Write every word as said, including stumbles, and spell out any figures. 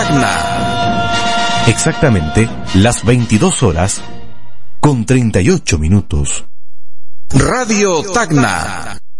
Tacna. Exactamente las veintidós horas con treinta y ocho minutos. Radio Tacna.